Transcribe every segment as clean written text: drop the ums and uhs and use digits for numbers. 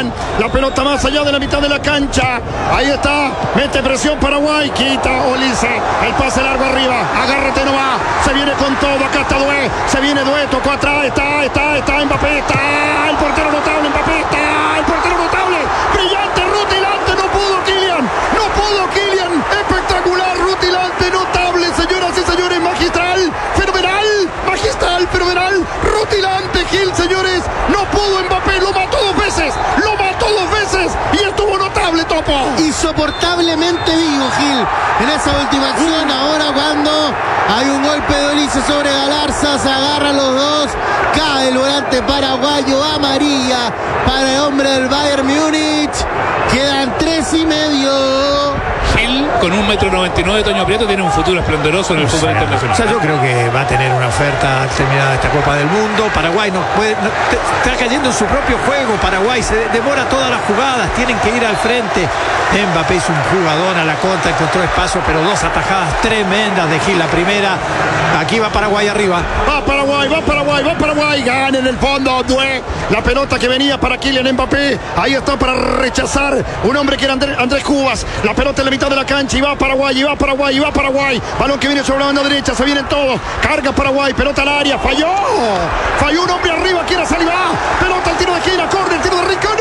Kylian. La pelota más allá de la mitad de la cancha. Ahí está. Mete presión Paraguay. Quita Olise. El pase largo arriba. Agárrate, no va. Se viene con todo. Acá está Doué. Se viene Doué. Tocó atrás. Está Mbappé. Está el portero notable. Mbappé. Está el portero notable. Brillante. Rutilante. No pudo Kylian. Espectacular. Rutilante. Notable. Señoras y señores. Magistral. Fenomenal. Rutilante Gil, señores. No pudo Mbappé. Lo mató dos veces. Y estuvo notable, Topo. Insoportablemente vivo Gil en esa última acción. Ahora cuando hay un golpe de Olise sobre Galarza, se agarran los dos, cae el volante paraguayo, amarilla para el hombre del Bayern Múnich. Quedan 3:30. Gil, con 1,99 m, Toño Prieto tiene un futuro esplendoroso en el fútbol internacional. O sea, yo creo que va a tener una oferta terminada esta Copa del Mundo. Paraguay está cayendo en su propio juego. Paraguay se demora todas las jugadas, tienen que ir al frente. Mbappé es un jugador a la contra, encontró espacio, pero dos atajadas tremendas de Gil. La primera, aquí va Paraguay arriba. Va Paraguay. Gana en el fondo Doué. La pelota que venía para Kylian Mbappé. Ahí está para rechazar un hombre que era Andrés Cubas. La pelota en la mitad de la cancha y va Paraguay. Balón que viene sobre la banda derecha. Se vienen todos. Carga Paraguay. Pelota al área. Falló un hombre arriba. Quiere salir. Pelota al tiro de esquina. Corre el tiro de Rincón.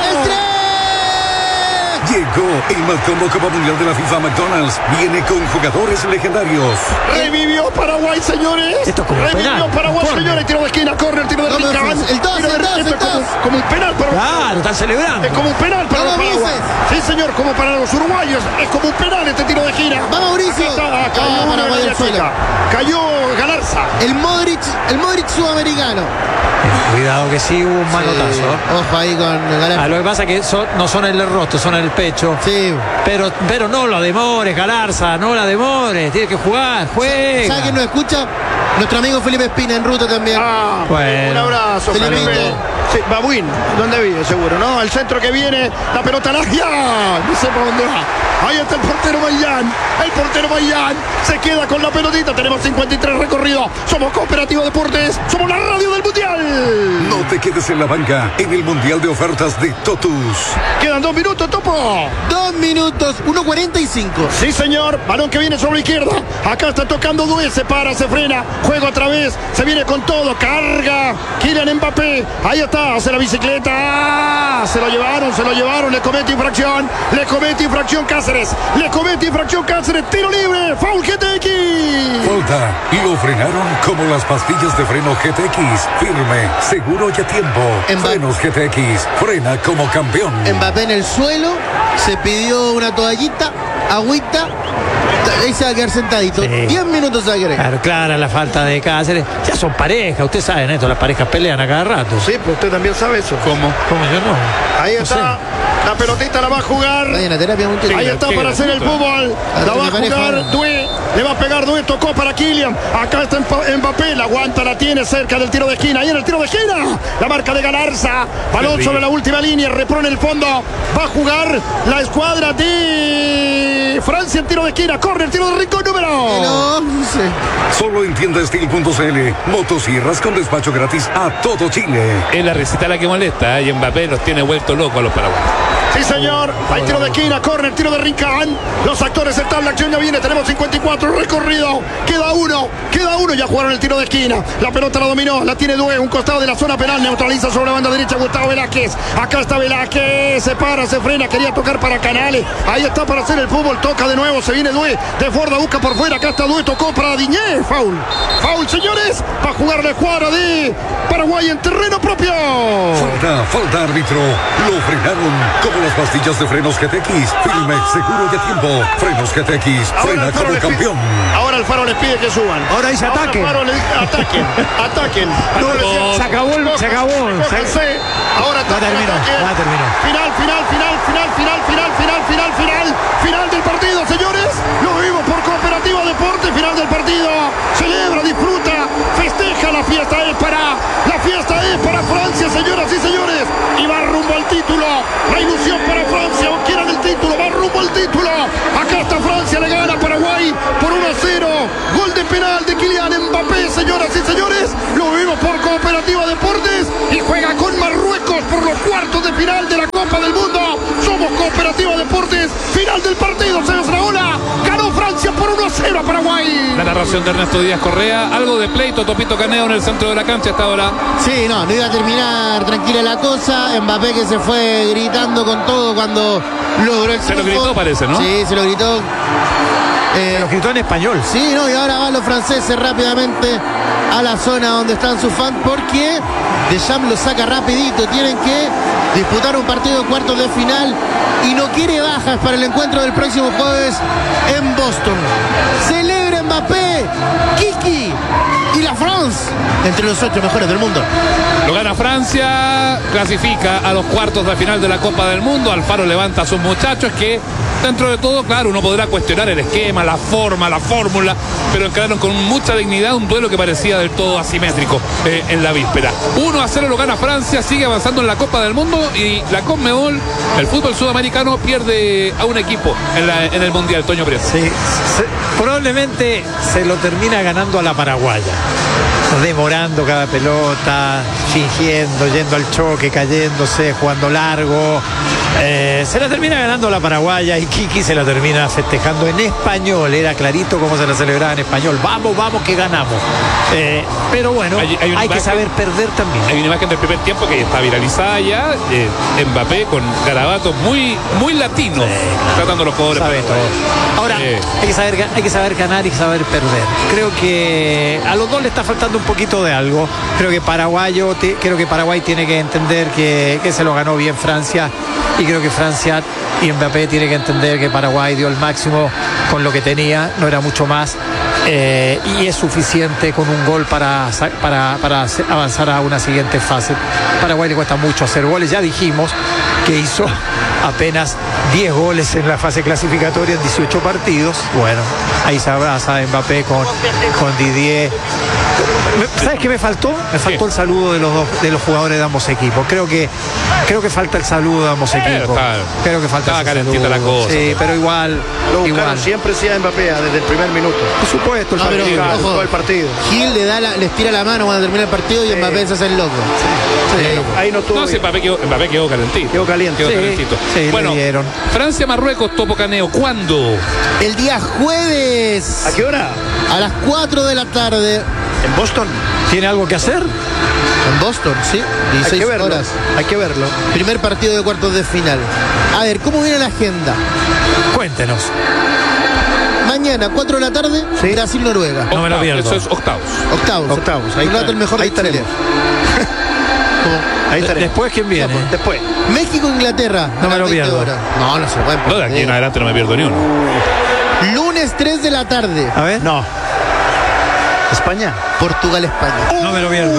Llegó el Malcombo Copa Mundial de la FIFA. McDonald's viene con jugadores legendarios. Revivió Paraguay, señores. Esto es como Revivió penal. Paraguay, señores. Tiro de esquina, corre el tiro de Rincón. El 2. Como un penal para Claro, están celebrando. Es como un penal para los paraguayos. Sí, señor, como para los uruguayos. Es como un penal este tiro de gira. Va Mauricio. Cayó Paraguay al suelo. Cayó Galarza. El Modric sudamericano. Cuidado que sí hubo un manotazo. Sí. Ojo ahí con Galarza. Lo que pasa es que no son en el rostro, son en el pecho. Sí. Pero no la demores, Galarza, no la demores. Tiene que jugar, juega. ¿Sabe quién nos escucha? Nuestro amigo Felipe Espina en ruta también. Bueno. Un abrazo, Felipe. Sí, Babuín, donde vive seguro, ¿no? El centro que viene, la pelota al área. No sé por dónde va. Ahí está el portero Mayán. Se queda con la pelotita. Tenemos 53 recorridos. Somos Cooperativa Deportes. Somos la radio del Mundial. No te quedes en la banca en el Mundial de Ofertas de Totus. Quedan 2 minutos, Topo. 2 minutos, 1:45. Sí, señor. Balón que viene sobre la izquierda. Acá está tocando Doué. Se para, se frena. Juega otra vez. Se viene con todo. Carga. Kylian Mbappé. Ahí está. Hace la bicicleta. Se lo llevaron. Le comete infracción Cáceres. Tiro libre. Foul GTX. Falta. Y lo frenaron como las pastillas de freno GTX. Firme, seguro y a tiempo. Frenos GTX. Frena como campeón. Mbappé en el suelo. Se pidió una toallita, agüita. Ahí se va a quedar sentadito. Sí. 10 minutos se va a quedar. Claro, clara la falta de Cáceres. Ya son pareja, ustedes saben esto, las parejas pelean a cada rato. Sí, pero usted también sabe eso. ¿Cómo yo no? Ahí No está. sé. La pelotita la va a jugar. Ahí en la terapia Montiel. Ahí está para hacer el fútbol. La va a jugar Doué. Le va a pegar Doué. Tocó para Kylian. Acá está Mbappé. La aguanta, la tiene cerca del tiro de esquina. Ahí en el tiro de esquina. La marca de Galarza. Balón sobre la última línea. Repone el fondo. Va a jugar la escuadra de Francia en tiro de esquina. Corre el tiro de Rincón número. No sé. Solo en tiendasteel.cl. Motosierras con despacho gratis a todo Chile. Es la receta la que molesta, y Mbappé los tiene vuelto locos a los paraguayos. Sí, señor. Hay tiro de esquina. Corre el tiro de Rincón. Los actores están. La acción ya viene. Tenemos 54 recorrido. Queda uno. Ya jugaron el tiro de esquina. La pelota la dominó. La tiene Doué. Un costado de la zona penal. Neutraliza sobre la banda derecha Gustavo Velázquez. Acá está Velázquez. Se para, se frena. Quería tocar para Canales. Ahí está para hacer el fútbol. Toca de nuevo. Se viene Doué. De Forda busca por fuera. Acá está Doué. Tocó para Diñé. Foul, señores. Va a jugar la escuadra de Paraguay en terreno propio. Falta árbitro. Lo frenaron como las pastillas de frenos GTX. Firme, seguro y a tiempo. Frenos GTX. Frena como campeón. Ahora Alfaro les pide que suban. Ahora dice ataque. Ataquen. Se acabó. Ahora Ya terminó. Final del partido, señores. Lo vimos por Cooperativa Deporte. Final del partido. Celebra, disfruta, festeja. La fiesta es para Francia, señoras y señores. Y va rumbo al título. La ilusión para Francia. O quieran el título. Va rumbo al título. Acá está Francia. Le gana a Paraguay por 1-0. Gol de penal de Kylian Mbappé, señoras y señores. Lo vimos por Cooperativa Deportes. Y juega con Marruecos por los cuartos de final de la Copa Copa del Mundo. Somos Cooperativa Deportes. Final del partido, señor Raola. Ganó Francia por 1-0 a Paraguay. La narración de Ernesto Díaz Correa. Algo de pleito, Topito Caneo en el centro de la cancha hasta ahora. Sí, no iba a terminar tranquila la cosa. Mbappé que se fue gritando con todo cuando logró el Se lo triunfo. gritó, parece, ¿no? Sí, se lo gritó. Lo gritó en español. Sí, no, y ahora van los franceses rápidamente a la zona donde están sus fans porque Deschamps lo saca rapidito. Tienen que disputar un partido de cuartos de final y no quiere bajas para el encuentro del próximo jueves en Boston. Celebra Mbappé, Kiki y la France entre los 8 mejores del mundo. Lo gana Francia, clasifica a los cuartos de final de la Copa del Mundo. Alfaro levanta a sus muchachos que, dentro de todo, claro, uno podrá cuestionar el esquema, la forma, la fórmula, pero encararon con mucha dignidad un duelo que parecía del todo asimétrico en la víspera. 1-0 lo gana Francia, sigue avanzando en la Copa del Mundo y la Conmebol, el fútbol sudamericano, pierde a un equipo en el Mundial, Toño Prieto. Sí, probablemente se lo termina ganando a la paraguaya. Demorando cada pelota, fingiendo, yendo al choque, cayéndose, jugando largo. Se la termina ganando la paraguaya y Kiki se la termina festejando en español. Era clarito cómo se la celebraba en español. Vamos, vamos que ganamos. Pero bueno, hay que saber perder también. Hay una imagen del primer tiempo que está viralizada ya. Mbappé con garabatos muy latinos, tratando a los jugadores. Ahora, hay que saber ganar y saber perder. Creo que a los dos le está faltando un poquito de algo. Creo que Paraguay tiene que entender que se lo ganó bien Francia, y creo que Francia y Mbappé tiene que entender que Paraguay dio el máximo con lo que tenía, no era mucho más, y es suficiente con un gol para avanzar a una siguiente fase. Paraguay le cuesta mucho hacer goles, ya dijimos que hizo apenas 10 goles en la fase clasificatoria en 18 partidos. Bueno, ahí se abraza Mbappé con Didier. ¿Sabes qué me faltó? Me faltó el saludo de los jugadores de ambos equipos. Creo que falta el saludo de ambos equipos. Creo que falta. Estaba calentita la cosa. Sí, pero igual. Siempre sea Mbappé desde el primer minuto. Por supuesto, todo el partido. Gil les tira la mano cuando termina el partido y Mbappé se hace el loco. Ahí no estuvo. No, sí, Mbappé quedó calentito. Quedó caliente. Calentito. Sí, bueno, Francia-Marruecos, Topo Caneo, ¿cuándo? El día jueves. ¿A qué hora? A las 4 de la tarde. ¿En Boston? ¿Tiene algo que hacer? En Boston, sí. 16 horas. Hay que verlo. Primer partido de cuartos de final. A ver, ¿cómo viene la agenda? Cuéntenos. Mañana, 4 de la tarde, Sí. Brasil-Noruega. No me lo pierdo. Eso es octavos. Octavos. Ahí está el mejor Ahí de Chile. Ahí estaremos. Después, ¿quién viene? Después. México-Inglaterra. No me lo 20 pierdo. horas. No se pueden No, de aquí en adelante no me pierdo ni uno. Lunes 3 de la tarde. A ver. No. España. Portugal-España. No me lo pierdo.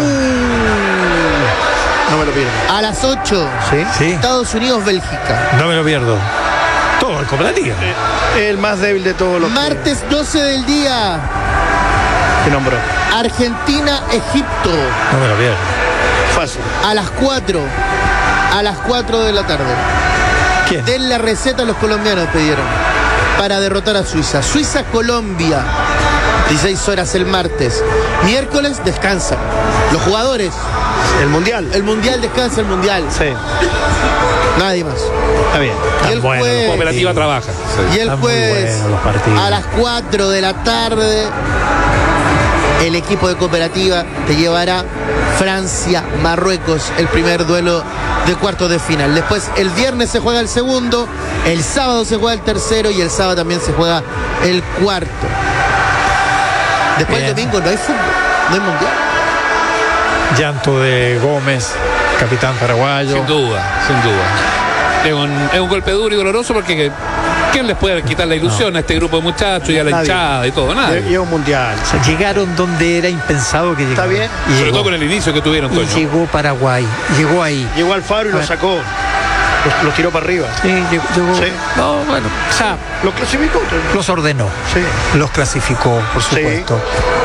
No me lo pierdo. A las 8. Sí. Estados Unidos-Bélgica. No me lo pierdo. Todo el cooperativo. El más débil de todos los Martes 12 del día. que nombró. Argentina-Egipto. No me lo pierdo. Fácil. A las 4. A las 4 de la tarde. ¿Quién? Den la receta a los colombianos, pidieron, para derrotar a Suiza. Suiza-Colombia. 16 horas el martes. Miércoles descansan los jugadores. El mundial. El mundial descansa el mundial. Sí. Nadie más. Está bien. Y el bueno, jueves, Cooperativa trabaja. y el Están muy jueves buenos los partidos. a las 4 de la tarde el equipo de Cooperativa te llevará Francia-Marruecos, el primer duelo de cuartos de final. Después el viernes se juega el segundo, el sábado se juega el tercero y el sábado también se juega el cuarto. Después Bien. el domingo no hay fútbol, no hay mundial. Llanto de Gómez, capitán paraguayo. Sin duda. Es un golpe duro y doloroso porque ¿quién les puede quitar la ilusión a este grupo de muchachos y a la Nadie. hinchada y todo? Nada. Y es un mundial. O sea, llegaron donde era impensado que llegaran. Está bien. Y Sobre llegó. todo con el inicio que tuvieron, Y Toño. llegó Paraguay. Llegó ahí. Llegó Alfaro y lo sacó. Los tiró para arriba. Sí, llegó. Sí. No, bueno, o sea, Lo clasificó. los ordenó. Sí. Los clasificó, por supuesto.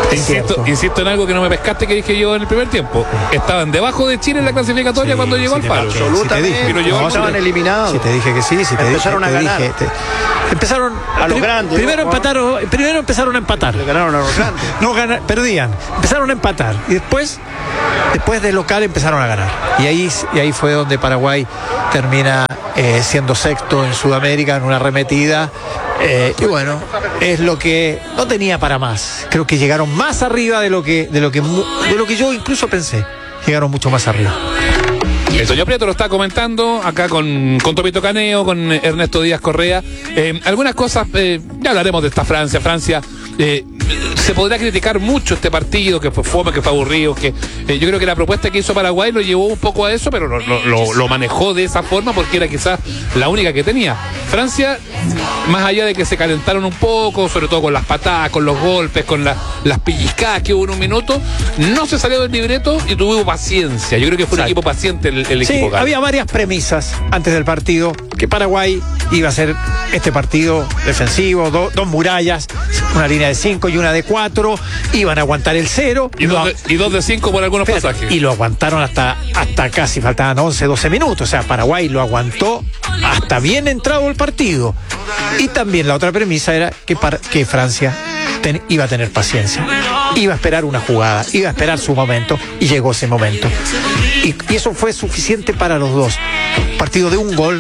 Insisto en algo que no me pescaste, que dije yo en el primer tiempo. Estaban debajo de Chile en la clasificatoria cuando llegó Alfaro. Absolutamente. Y lo llevó Estaban eliminados. Si te dije que sí, Empezaron a ganar. Empezaron a los grandes. Primero empezaron a empatar. Le ganaron a los grandes. Perdían. Empezaron a empatar. Y después de local empezaron a ganar. Y ahí fue donde Paraguay termina siendo sexto en Sudamérica en una arremetida. Y bueno, es lo que no tenía para más. Creo que llegaron más arriba de lo que yo incluso pensé. Llegaron mucho más arriba. El Toño Prieto lo está comentando acá con Topito Caneo, con Ernesto Díaz Correa. Algunas cosas, ya hablaremos de esta Francia. Se podrá criticar mucho este partido, que fue fome, que fue aburrido, que yo creo que la propuesta que hizo Paraguay lo llevó un poco a eso, pero lo manejó de esa forma porque era quizás la única que tenía. Francia, más allá de que se calentaron un poco, sobre todo con las patadas, con los golpes, con las pellizcadas que hubo en un minuto, no se salió del libreto y tuvo paciencia. Yo creo que fue un equipo paciente el equipo. Sí, había varias premisas antes del partido, que Paraguay iba a hacer este partido defensivo, dos murallas, una línea de 5 y una de 4, iban a aguantar el 0 y dos de 5 por algunos pasajes, y lo aguantaron hasta casi faltaban 11-12 minutos. O sea, Paraguay lo aguantó hasta bien entrado el partido. Y también la otra premisa era que Francia iba a tener paciencia, iba a esperar una jugada, iba a esperar su momento, y llegó ese momento, y eso fue suficiente para los dos. Partido de un gol,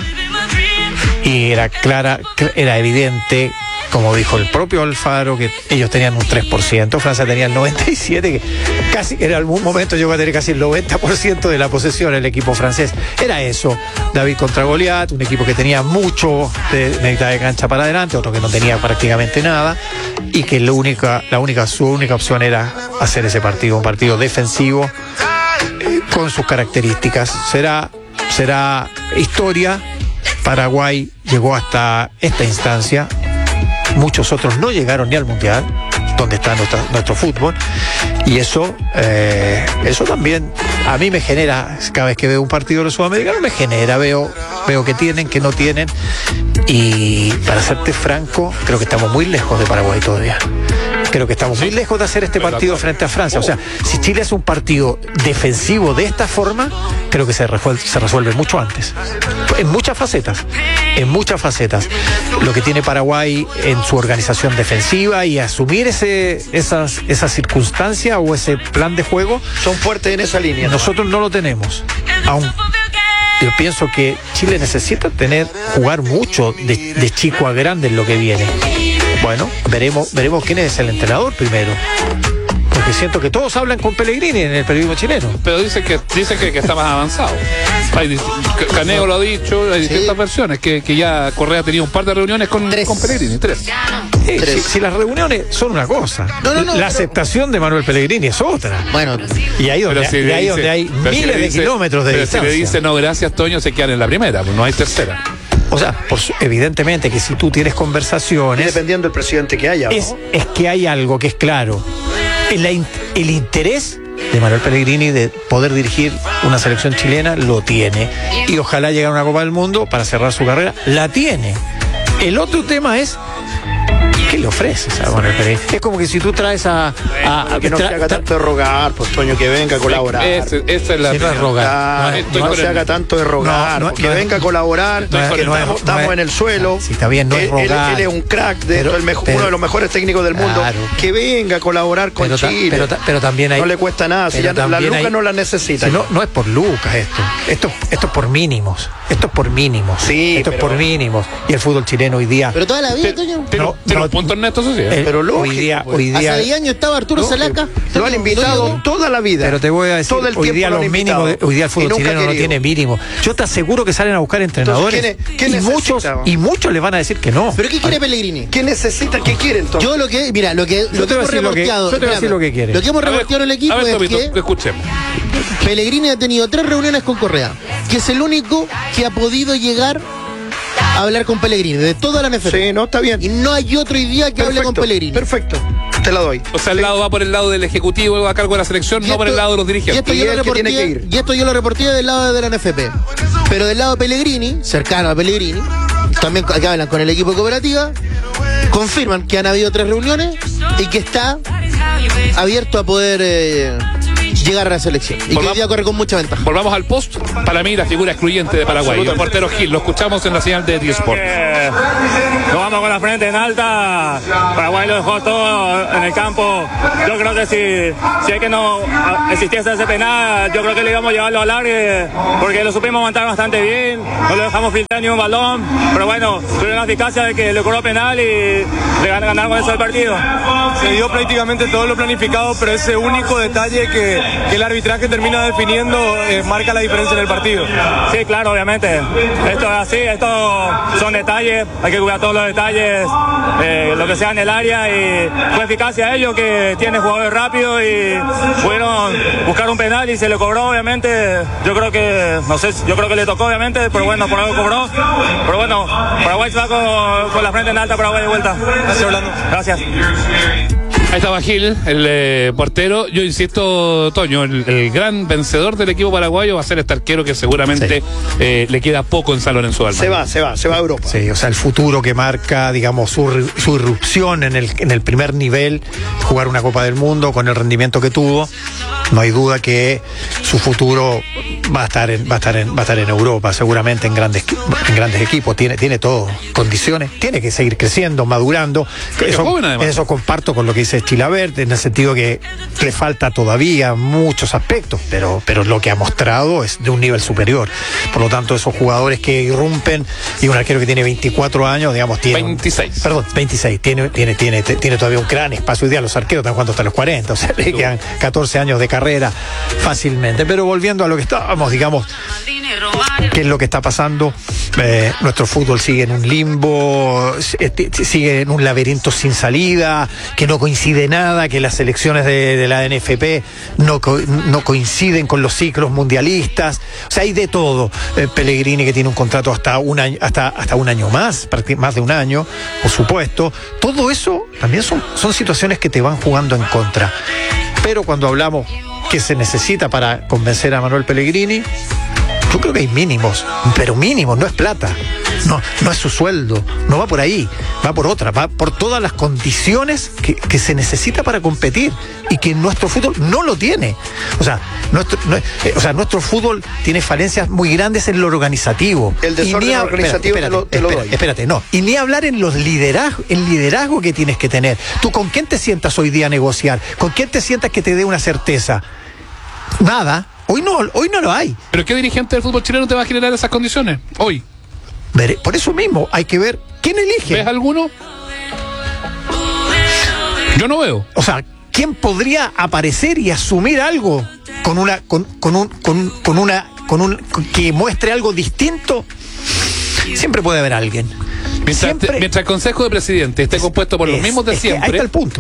y era evidente, como dijo el propio Alfaro, que ellos tenían un 3%, Francia tenía el 97%, que casi en algún momento llegó a tener casi el 90% de la posesión el equipo francés. Era eso, David contra Goliat, un equipo que tenía mucho de mitad de cancha para adelante, otro que no tenía prácticamente nada, y que su única opción era hacer ese partido, un partido defensivo con sus características. Será historia. Paraguay llegó hasta esta instancia. Muchos otros no llegaron ni al Mundial, donde está nuestro fútbol, y eso también a mí me genera, cada vez que veo un partido de los sudamericanos, veo que tienen, que no tienen, y para serte franco, creo que estamos muy lejos de Paraguay todavía. Creo que estamos muy lejos de hacer este partido frente a Francia. O sea, si Chile hace un partido defensivo de esta forma, creo que se resuelve mucho antes. En muchas facetas. Lo que tiene Paraguay en su organización defensiva y asumir esa circunstancia o ese plan de juego. Son fuertes en esa línea. Nosotros no lo tenemos. Aún yo pienso que Chile necesita jugar mucho de chico a grande en lo que viene. Bueno, veremos quién es el entrenador primero. Porque siento que todos hablan con Pellegrini en el periodismo chileno. Pero dicen que está más avanzado. Caneo lo ha dicho, hay distintas versiones, que ya Correa tenía un par de reuniones con Pellegrini, 3. Si las reuniones son una cosa, la aceptación de Manuel Pellegrini es otra. Bueno, y ahí donde hay miles de kilómetros de distancia. Si le dice no, gracias, Toño, se quedan en la primera, pues no hay tercera. O sea, evidentemente que si tú tienes conversaciones, y dependiendo del presidente que haya, ¿no? es que hay algo que es claro. El interés de Manuel Pellegrini de poder dirigir una selección chilena lo tiene, y ojalá llegue a una Copa del Mundo para cerrar su carrera, la tiene. El otro tema es ¿qué le ofreces a Manuel Pellegrini? Es como que si tú traes que no se haga tanto de rogar, pues Toño, que venga a colaborar. Esa es la no es rogar. No se haga tanto de rogar, que venga a colaborar, que estamos en el suelo. Sí, está bien, no es rogar. Él es un crack, uno de los mejores técnicos del mundo. Que venga a colaborar con Chile. Pero también no le cuesta nada, si ya las lucas no las necesita. No es por lucas esto es por mínimos. Esto es por mínimos. Sí, es por mínimos. Y el fútbol chileno hoy día. Pero toda la vida, Toño. Pero punto Ernesto Sociedad. Pero hoy día hace 10 años estaba Arturo Salaca. Lo han invitado toda la vida. Pero te voy a decir, hoy día los mínimos, hoy día el fútbol chileno no tiene mínimo. Yo te aseguro que salen a buscar entrenadores. Entonces, y muchos le van a decir que no. ¿Pero qué quiere Pellegrini? ¿Qué necesita? ¿Qué quiere entonces? Yo lo que hemos reporteado. Yo te voy a decir lo que quiere. Lo que hemos reporteado en el equipo es que escuchemos. Pellegrini ha tenido 3 reuniones con Correa, que es el único que ha podido llegar a hablar con Pellegrini de toda la NFP. Sí, no, está bien. Y no hay otro día que hable con Pellegrini. Perfecto, te la doy. O sea, el lado va por el lado del ejecutivo a cargo de la selección, no por el lado de los dirigentes. Y esto yo lo reporté del lado de la NFP. Pero del lado de Pellegrini, cercano a Pellegrini, también que hablan con el equipo de cooperativa, confirman que han habido 3 reuniones y que está abierto a poder llegar a la selección. Y que hoy día corre con mucha ventaja. Volvamos al post. Para mí, la figura excluyente de Paraguay, el portero Gil. Lo escuchamos en la señal de D-Sport. Nos vamos con la frente en alta. Paraguay lo dejó todo en el campo. Yo creo que si es que no existiese ese penal, yo creo que le íbamos a llevarlo al área, porque lo supimos aguantar bastante bien. No le dejamos filtrar ni un balón. Pero bueno, tuvieron la eficacia de que le cobró penal y le ganaron con eso el partido. Se dio prácticamente todo lo planificado, pero ese único detalle que el arbitraje termina definiendo marca la diferencia en el partido. Sí, claro, obviamente. Esto es así, estos son detalles, hay que cuidar todos los detalles, lo que sea en el área, y fue eficacia ellos, que tienen jugadores rápidos y pudieron buscar un penal y se le cobró, obviamente. Yo creo que le tocó, obviamente, pero bueno, por algo cobró. Pero bueno, Paraguay se va con la frente en alta, Paraguay de vuelta. Gracias, Orlando. Gracias. Ahí estaba Gil, el portero. Yo insisto, Toño, el gran vencedor del equipo paraguayo va a ser este arquero que seguramente le queda poco en San Lorenzo de Almagro. Se va a Europa. Sí, o sea, el futuro que marca, digamos, su irrupción en el primer nivel, jugar una Copa del Mundo con el rendimiento que tuvo. No hay duda que su futuro va a estar en Europa, seguramente en grandes equipos. Tiene todo, condiciones, tiene que seguir creciendo, madurando. Eso comparto con lo que dice Chilavert, en el sentido que le falta todavía muchos aspectos, pero lo que ha mostrado es de un nivel superior. Por lo tanto, esos jugadores que irrumpen, y un arquero que tiene 24 años, digamos, tiene 26. Perdón, 26. Tiene todavía un gran espacio ideal. Los arqueros están jugando hasta los 40, o sea, le quedan 14 años de carrera fácilmente. Pero volviendo a lo que estábamos, digamos, ¿qué es lo que está pasando? Nuestro fútbol sigue en un limbo, sigue en un laberinto sin salida, que no coincide nada, que las selecciones de la NFP no coinciden con los ciclos mundialistas. O sea, hay de todo. Pellegrini, que tiene un contrato hasta un año más de un año, por supuesto. Todo eso también son situaciones que te van jugando en contra. Pero cuando hablamos que se necesita para convencer a Manuel Pellegrini, yo creo que hay mínimos, pero mínimos, no es plata, no es su sueldo, no va por ahí, va por otra, va por todas las condiciones que se necesita para competir, y que nuestro fútbol no lo tiene. O sea, nuestro fútbol tiene falencias muy grandes en lo organizativo. El desorden organizativo te lo doy. Espérate, no. Y ni hablar en el liderazgo que tienes que tener. ¿Tú con quién te sientas hoy día a negociar? ¿Con quién te sientas que te dé una certeza? Nada. Hoy no lo hay. ¿Pero qué dirigente del fútbol chileno te va a generar esas condiciones hoy? Por eso mismo hay que ver quién elige. ¿Ves alguno? Yo no veo. O sea, ¿quién podría aparecer y asumir algo que muestre algo distinto? Siempre puede haber alguien. Mientras el Consejo de Presidentes esté compuesto por los mismos de siempre. Ahí está el punto.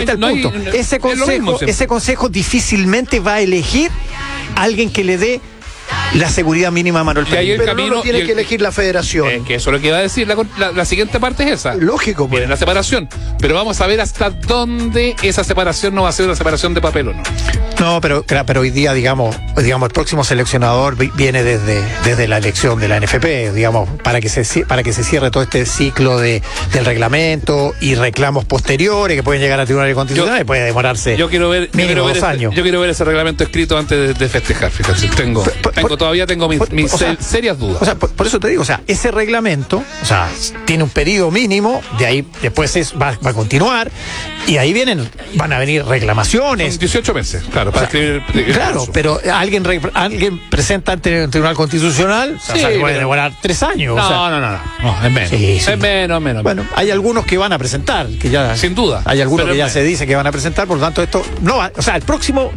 Ese consejo difícilmente va a elegir a alguien que le dé la seguridad mínima a Manuel Pellegrini. Pero no lo tiene que elegir la federación. Que eso es lo que iba a decir. La siguiente parte es esa. Lógico, pues. La separación. Pero vamos a ver hasta dónde esa separación no va a ser una separación de papel o no. No, pero hoy día, digamos, el próximo seleccionador viene desde la elección de la NFP, digamos, para que se cierre todo este ciclo del reglamento y reclamos posteriores que pueden llegar a tribunales constitucionales, puede demorarse mínimo 2 años. Yo quiero ver ese reglamento escrito antes de festejar, fíjate. Todavía tengo mis serias dudas. O sea, por eso te digo, o sea, ese reglamento, o sea, tiene un periodo mínimo, de ahí después va a continuar, y ahí van a venir reclamaciones. Son 18 meses, claro, para escribir. Claro, pero alguien presenta ante el Tribunal Constitucional, sí, o sea, puede demorar 3 años. No, es menos. Sí. Es menos. Bueno, hay algunos que van a presentar, que ya. Sin duda. Hay algunos que ya se dice que van a presentar, por lo tanto, esto no va. O sea, el próximo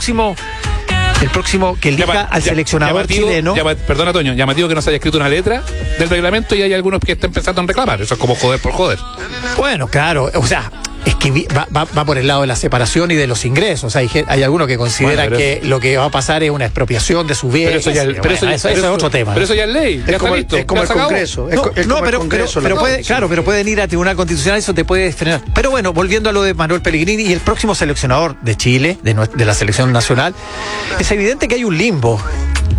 que elija al seleccionador chileno. Perdona, Toño, llamativo que no se haya escrito una letra del reglamento, y hay algunos que están empezando a reclamar. Eso es como joder por joder. Bueno, claro, o sea, es que va por el lado de la separación y de los ingresos. Hay algunos que consideran que lo que va a pasar es una expropiación de su bien. Pero eso es otro tema. Pero eso ya es ley. Es como el Congreso. Pero pueden ir a Tribunal Constitucional, eso te puede frenar. Pero bueno, volviendo a lo de Manuel Pellegrini y el próximo seleccionador de Chile, de la selección nacional, es evidente que hay un limbo.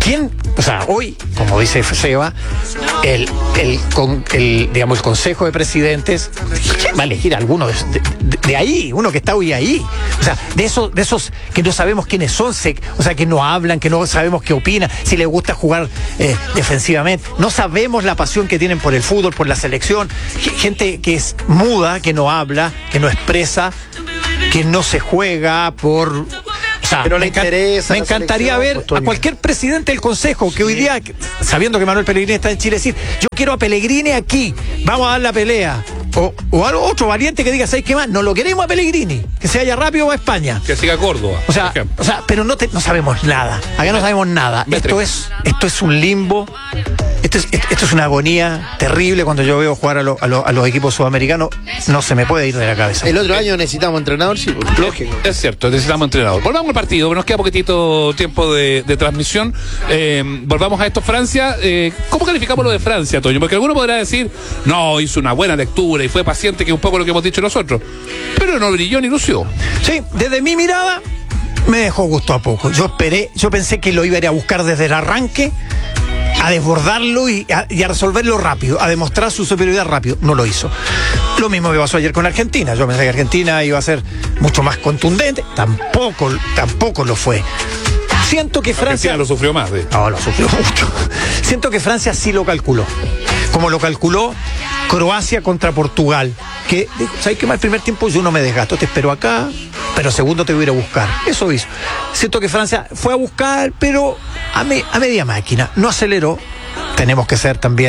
¿quién? O sea, hoy, como dice Seba, el Consejo de Presidentes, ¿quién va a elegir a alguno de ahí? Uno que está hoy ahí. O sea, de esos que no sabemos quiénes son, o sea, que no hablan, que no sabemos qué opinan, si les gusta jugar defensivamente. No sabemos la pasión que tienen por el fútbol, por la selección. Gente que es muda, que no habla, que no expresa, que no se juega por... O sea, que no le interesa. Me encantaría ver a cualquier presidente del Consejo que hoy día, sabiendo que Manuel Pellegrini está en Chile, decir: yo quiero a Pellegrini aquí, vamos a dar la pelea. O algo, otro valiente que diga: ¿sabes qué más? No lo queremos a Pellegrini, que se vaya rápido a España. Que siga Córdoba. O sea, pero no sabemos nada. Acá no sabemos nada. Esto es un limbo. Esto es una agonía terrible. Cuando yo veo jugar a los equipos sudamericanos, no se me puede ir de la cabeza. El otro año necesitamos entrenador, sí, lógico. Es cierto, necesitamos entrenador. Volvamos al partido, nos queda poquitito tiempo de transmisión. Volvamos a esto, Francia. ¿Cómo calificamos lo de Francia, Toño? Porque alguno podrá decir: no, hizo una buena lectura y fue paciente, que es un poco lo que hemos dicho nosotros. Pero no brilló ni lució. Sí, desde mi mirada me dejó gusto a poco. Yo pensé que lo iba a ir a buscar desde el arranque, a desbordarlo y a resolverlo rápido, a demostrar su superioridad rápido. No lo hizo. Lo mismo me pasó ayer con Argentina. Yo pensé que Argentina iba a ser mucho más contundente. Tampoco lo fue. Siento que Francia... Argentina lo sufrió más. No, lo sufrió mucho. Siento que Francia sí lo calculó. Como lo calculó Croacia contra Portugal. Que dijo: ¿sabes qué más? El primer tiempo yo no me desgasto, te espero acá, pero segundo te voy a ir a buscar. Eso hizo. Siento que Francia fue a buscar, pero a media máquina. No aceleró. Tenemos que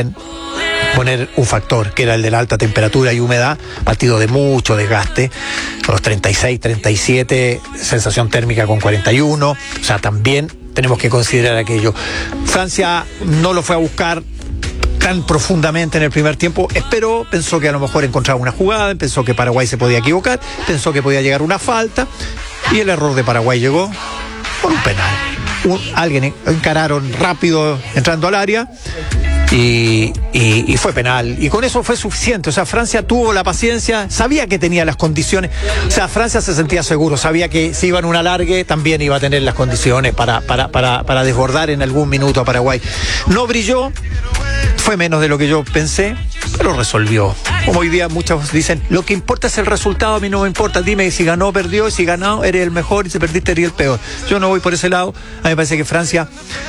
poner un factor, que era el de la alta temperatura y humedad. Partido de mucho desgaste, con los 36, 37, sensación térmica con 41. O sea, también tenemos que considerar aquello. Francia no lo fue a buscar tan profundamente en el primer tiempo. Esperó, pensó que a lo mejor encontraba una jugada, pensó que Paraguay se podía equivocar, pensó que podía llegar una falta, y el error de Paraguay llegó por un penal. Alguien encararon rápido entrando al área y fue penal, y con eso fue suficiente. O sea, Francia tuvo la paciencia, sabía que tenía las condiciones. O sea, Francia se sentía seguro, sabía que si iba en un alargue también iba a tener las condiciones para desbordar en algún minuto a Paraguay. No brilló, fue menos de lo que yo pensé, pero resolvió. Como hoy día muchos dicen: lo que importa es el resultado, a mí no me importa, dime si ganó o perdió, y si ganó eres el mejor, y si perdiste eres el peor. Yo no voy por ese lado. A mí me parece que Francia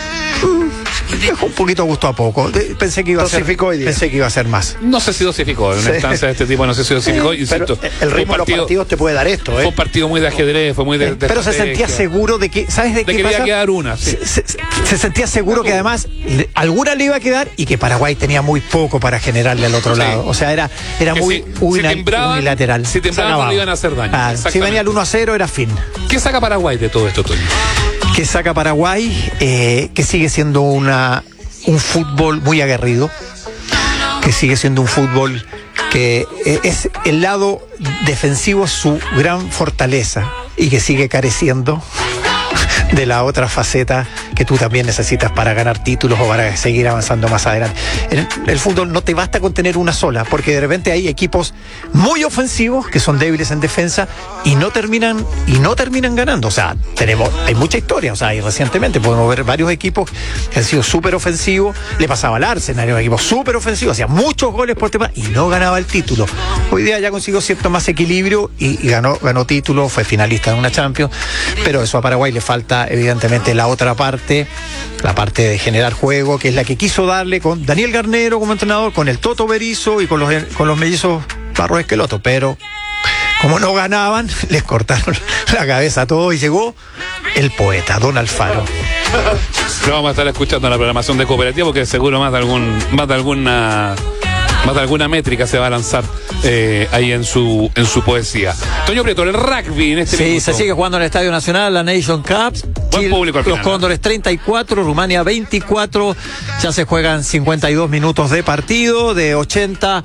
dejó un poquito gusto a poco. Pensé que iba a ser más. No sé si dosificó. En una instancia de este tipo no sé si dosificó. Insisto, el ritmo de los partidos te puede dar esto. Fue un partido muy de ajedrez, fue muy de pero se sentía seguro de que, ¿sabes de qué quería pasa? Quedar una. Sí. Se sentía seguro que además alguna le iba a quedar, y que Paraguay tenía muy poco para generarle al otro lado. O sea, era muy unilateral. Si tembraban, no le iban a hacer daño. Si venía el 1-0 era fin. ¿Qué saca Paraguay de todo esto, Toño? Que saca Paraguay, que sigue siendo un fútbol muy aguerrido, que sigue siendo un fútbol que es el lado defensivo su gran fortaleza, y que sigue careciendo de la otra faceta que tú también necesitas para ganar títulos o para seguir avanzando más adelante. El fútbol no te basta con tener una sola, porque de repente hay equipos muy ofensivos que son débiles en defensa y no terminan ganando. O sea, hay mucha historia. O sea, y recientemente podemos ver varios equipos que han sido súper ofensivos. Le pasaba al Arsenal, era un equipo súper ofensivo, hacía muchos goles por temporada y no ganaba el título. Hoy día ya consiguió cierto más equilibrio y ganó título, fue finalista en una Champions, pero eso a Paraguay le falta evidentemente la otra parte, la parte de generar juego, que es la que quiso darle con Daniel Garnero como entrenador, con el Toto Berizzo y con los mellizos Barros Esqueloto, pero como no ganaban, les cortaron la cabeza a todos y llegó el poeta, Don Alfaro. Lo vamos a estar escuchando en la programación de Cooperativa, porque seguro más de alguna métrica se va a lanzar ahí en su poesía. Toño Prieto, el rugby en este minuto. Se sigue jugando en el Estadio Nacional, la Nation Cup. Buen público al final, los Cóndores 34, Rumania 24. Ya se juegan 52 minutos de partido, de 80.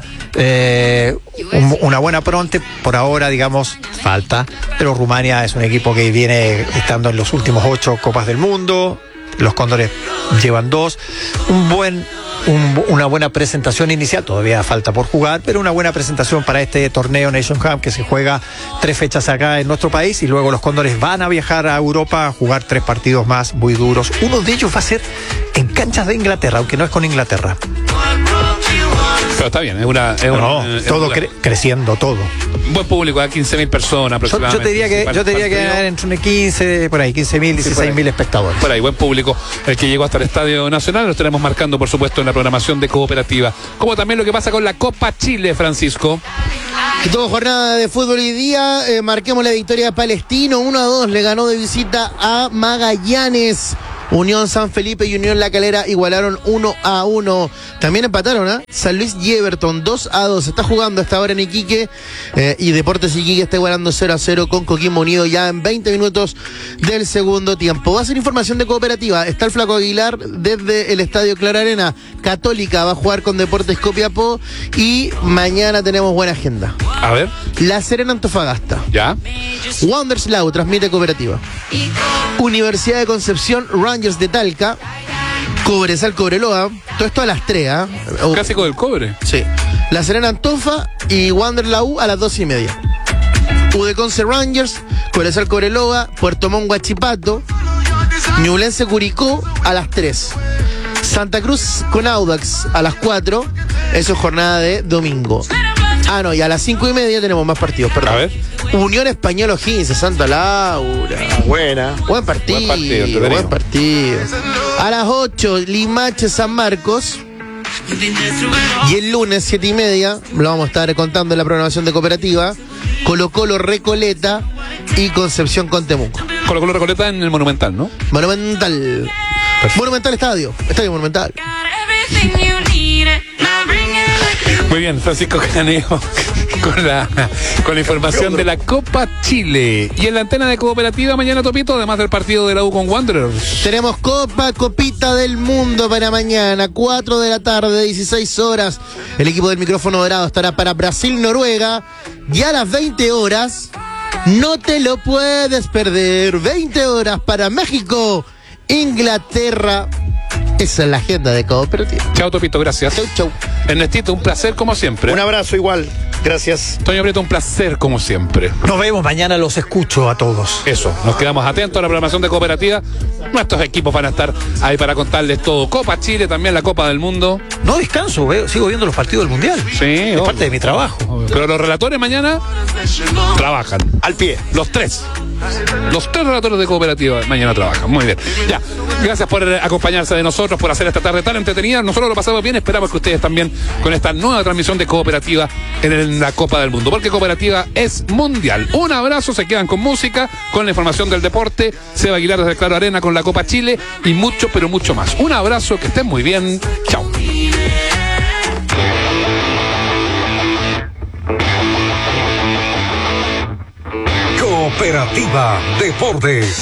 Una buena pronte, por ahora, digamos, falta. Pero Rumania es un equipo que viene estando en los últimos 8 Copas del Mundo. Los Cóndores llevan 2. Un buen una buena presentación inicial. Todavía falta por jugar, pero una buena presentación para este torneo Nation Cup que se juega 3 fechas acá en nuestro país, y luego los Cóndores van a viajar a Europa a jugar 3 partidos más muy duros. Uno de ellos va a ser en canchas de Inglaterra, aunque no es con Inglaterra. Pero está bien, creciendo todo. Buen público, a 15.000 personas aproximadamente. Yo te diría que entre 15, por ahí, 15.000, 16.000 espectadores. Por ahí, buen público el que llegó hasta el Estadio Nacional. Lo estaremos marcando, por supuesto, en la programación de Cooperativa. Como también lo que pasa con la Copa Chile, Francisco. Que tuvo jornada de fútbol hoy día. Marquemos la victoria de Palestino. 1-2 le ganó de visita a Magallanes. Unión San Felipe y Unión La Calera igualaron 1-1. También empataron, ¿eh? San Luis y Everton 2-2. Está jugando hasta ahora en Iquique. Y Deportes Iquique está igualando 0-0 con Coquimbo Unido ya en 20 minutos del segundo tiempo. Va a ser información de Cooperativa. Está el Flaco Aguilar desde el Estadio Clara Arena. Católica va a jugar con Deportes Copiapó. Y mañana tenemos buena agenda. A ver. La Serena Antofagasta. Ya. Wanderslau transmite Cooperativa. Universidad de Concepción, Rangers de Talca. Cobresal Cobreloa. Todo esto a las 3, ¿eh? Clásico del cobre. Sí. La Serena Antofa y Wanderlau a las 2:30. Udeconce Rangers, Cobresal Cobreloa, Puerto Montt Huachipato, Ñublense Curicó a las 3. Santa Cruz con Audax a las 4. Eso es jornada de domingo. Y a las 5:30 tenemos más partidos, perdón. A ver. Unión Español O'Higgins, Santa Laura. Buena. Buen partido. A las 8, Limache San Marcos. Y el lunes, 7:30, lo vamos a estar contando en la programación de Cooperativa. Colo-Colo Recoleta y Concepción con Temuco. Colo-Colo Recoleta en el Monumental, ¿no? Monumental. Perfecto. Monumental Estadio Monumental. Muy bien, Francisco Caneo con la información de la Copa Chile. Y en la antena de Cooperativa mañana, Topito, además del partido de la U con Wanderers, tenemos Copita del Mundo para mañana, 4 de la tarde, 16 horas. El equipo del micrófono dorado estará para Brasil-Noruega. Y a las 20 horas, no te lo puedes perder, 20 horas para México-Inglaterra. Esa es la agenda de Cooperativa. Chao, Topito, gracias. Chau. Ernestito, un placer como siempre. Un abrazo igual, gracias. Toño Prieto, un placer como siempre. Nos vemos mañana, los escucho a todos. Eso, nos quedamos atentos a la programación de Cooperativa. Nuestros equipos van a estar ahí para contarles todo. Copa Chile, también la Copa del Mundo. No descanso, sigo viendo los partidos del Mundial. Sí, es parte de mi trabajo. Pero los relatores mañana trabajan. Al pie. Los tres relatores de Cooperativa mañana trabajan. Muy bien. Ya, gracias por acompañarse de nosotros, por hacer esta tarde tan entretenida. Nosotros lo pasamos bien, esperamos que ustedes también con esta nueva transmisión de Cooperativa en la Copa del Mundo, porque Cooperativa es mundial. Un abrazo, se quedan con música, con la información del deporte. Seba Aguilar desde el Claro Arena con la Copa Chile y mucho, pero mucho más. Un abrazo, que estén muy bien. Chao. Cooperativa Deportes.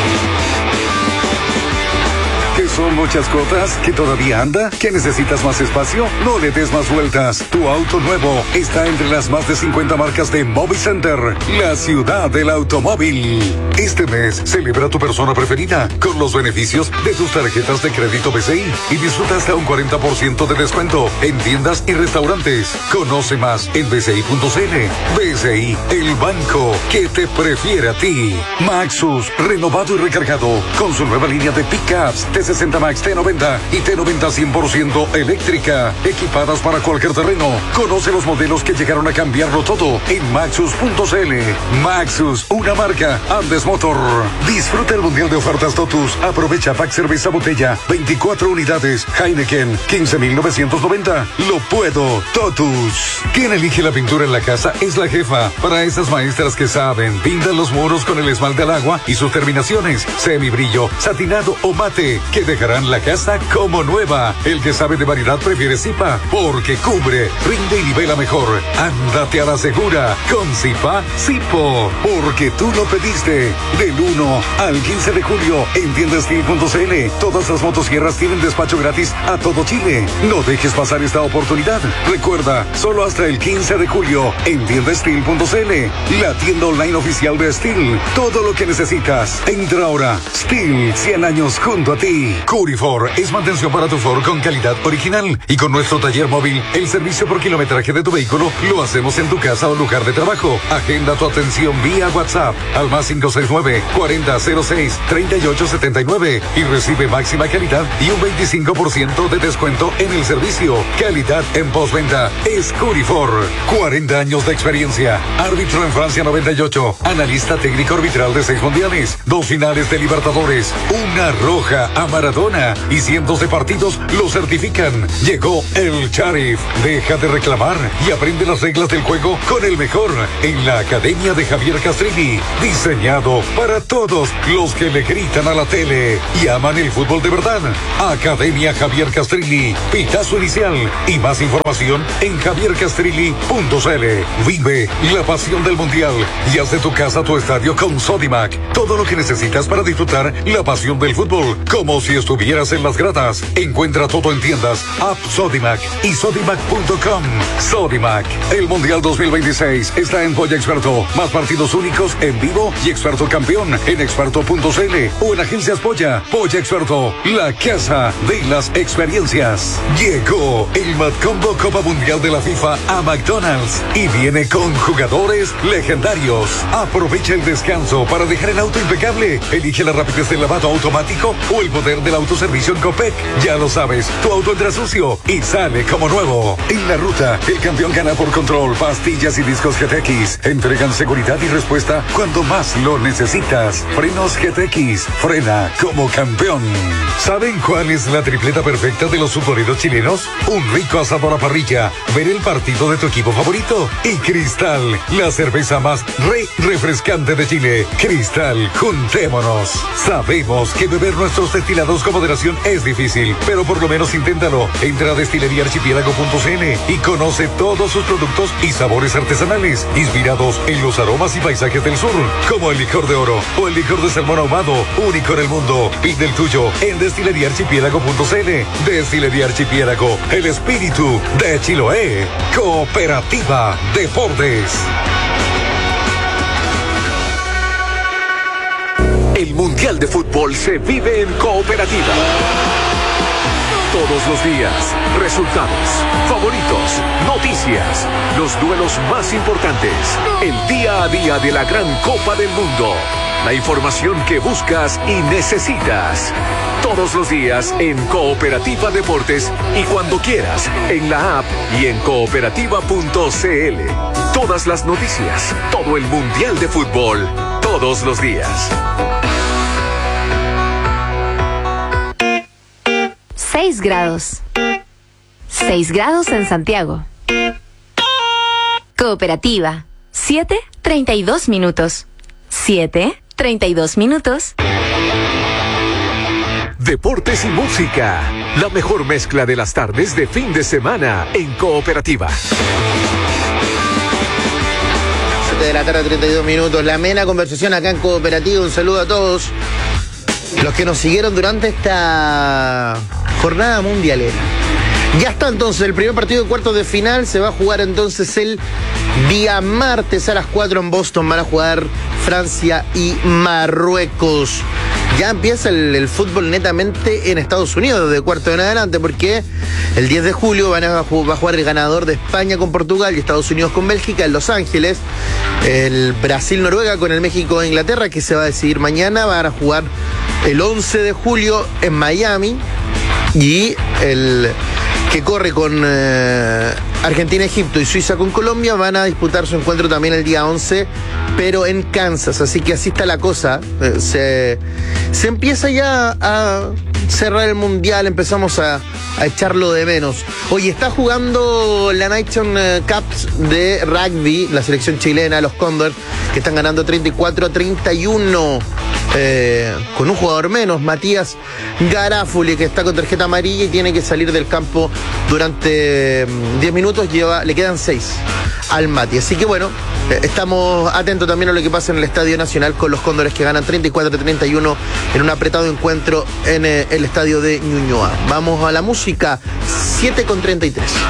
¿Que son muchas cuotas? ¿Que todavía anda? ¿Que necesitas más espacio? No le des más vueltas. Tu auto nuevo está entre las más de 50 marcas de Movicenter, la ciudad del automóvil. Este mes celebra tu persona preferida con los beneficios de tus tarjetas de crédito BCI y disfruta hasta un 40% de descuento en tiendas y restaurantes. Conoce más en bci.cl. BCI, el banco que te prefiere a ti. Maxus, renovado y recargado con su nueva línea de pickups T60 Max, T90 y T90 100% eléctrica, equipadas para cualquier terreno. Conoce los modelos que llegaron a cambiarlo todo en Maxus.cl. Maxus, una marca Andes Motor. Disfruta el mundial de ofertas Totus. Aprovecha pack cerveza botella, 24 unidades. Heineken, 15.990. Lo puedo, Totus. Quien elige la pintura en la casa es la jefa. Para esas maestras que saben, pintan los muros con el esmalte al agua y sus terminaciones, semibrillo, satinado o mate, que dejarán la casa como nueva. El que sabe de variedad prefiere Zipa, porque cubre, rinde y nivela mejor. Ándate a la segura con Zipa Zipo, porque tú lo pediste. Del 1 al 15 de julio en tiendastil.cl. Todas las motosierras tienen despacho gratis a todo Chile. No dejes pasar esta oportunidad. Recuerda, solo hasta el 15 de julio en tiendastil.cl, la tienda online oficial de Steel. Todo lo que necesitas. Entra ahora. Steel, 100 años junto a ti. Curifor es mantención para tu Ford con calidad original. Y con nuestro taller móvil, el servicio por kilometraje de tu vehículo lo hacemos en tu casa o lugar de trabajo. Agenda tu atención vía WhatsApp al más 569-4006-3879 y recibe máxima calidad y un 25% de descuento en el servicio. Calidad en postventa es Curifor. 40 años de experiencia. Árbitro en Francia 98. Analista técnico arbitral de 6 mundiales. 2 finales de Libertadores. Una roja a Maradona. Y cientos de partidos lo certifican. Llegó el Sheriff. Deja de reclamar y aprende las reglas del juego con el mejor en la Academia de Javier Castrilli. Diseñado para todos los que le gritan a la tele y aman el fútbol de verdad. Academia Javier Castrilli. Pitazo inicial y más información en javiercastrilli.cl. Vive la pasión del mundial y haz de tu casa tu estadio con Sodimac. Todo lo que necesitas para disfrutar la pasión del fútbol, como si estuvieras en las gradas. Encuentra todo en tiendas, app Sodimac y sodimac.com. Sodimac, el Mundial 2026 está en Polla Experto. Más partidos únicos en vivo y Experto campeón en experto.cl o en Agencias Polla. Polla Experto, la casa de las experiencias. Llegó el Matcombo Copa Mundial de la FIFA a McDonald's y viene con jugadores legendarios. Aprovecha el descanso para dejar el auto impecable. Elige la rapidez del lavado automático o el poder del autoservicio en Copec. Ya lo sabes, tu auto entra sucio y sale como nuevo. En la ruta, el campeón gana por control. Pastillas y discos GTX entregan seguridad y respuesta cuando más lo necesitas. Frenos GTX, frena como campeón. ¿Saben cuál es la tripleta perfecta de los futboleros chilenos? Un rico asado a la parrilla, ver el partido de tu equipo favorito y Cristal, la cerveza más refrescante de Chile. Cristal, juntémonos. Sabemos que beber nuestros destilados con moderación es difícil, pero por lo menos inténtalo. Entra a destileriaarchipiélago.cl y conoce todos sus productos y sabores artesanales, inspirados en los aromas y paisajes del sur, como el licor de oro o el licor de salmón ahumado, único en el mundo. Pide el tuyo en destileriaarchipiélago.cl. Destilería Archipiélago, el espíritu de Chiloé. Cooperativa Deportes. El Mundial de Fútbol se vive en Cooperativa. Todos los días, resultados, favoritos, noticias, los duelos más importantes, el día a día de la gran Copa del Mundo, la información que buscas y necesitas. Todos los días en Cooperativa Deportes y cuando quieras en la app y en cooperativa.cl. Todas las noticias, todo el Mundial de Fútbol, todos los días. 6 grados. 6 grados en Santiago. Cooperativa. 7:32 minutos. 7:32 minutos. Deportes y música. La mejor mezcla de las tardes de fin de semana en Cooperativa. 7 de la tarde, 32 minutos. La amena conversación acá en Cooperativa. Un saludo a todos los que nos siguieron durante esta jornada mundialera. Ya está entonces el primer partido de cuartos de final. Se va a jugar entonces el día martes a las 4 en Boston. Van a jugar Francia y Marruecos. Ya empieza el fútbol netamente en Estados Unidos desde cuarto en adelante, porque el 10 de julio va a jugar el ganador de España con Portugal y Estados Unidos con Bélgica en Los Ángeles. El Brasil-Noruega con el México-Inglaterra, que se va a decidir mañana. Van a jugar el 11 de julio en Miami. Y el que corre con Argentina, Egipto y Suiza con Colombia van a disputar su encuentro también el día 11, pero en Kansas. Así que así está la cosa. Se empieza ya a cerrar el mundial, empezamos a echarlo de menos. Hoy está jugando la Nation Cup de rugby, la selección chilena, los Cóndor, que están ganando 34-31. Con un jugador menos, Matías Garafuli, que está con tarjeta amarilla y tiene que salir del campo durante 10 minutos. Le quedan 6 al Mati. Así que bueno, estamos atentos también a lo que pasa en el Estadio Nacional con los Cóndores, que ganan 34-31 en un apretado encuentro en el estadio de Ñuñoa. Vamos a la música, 7:33.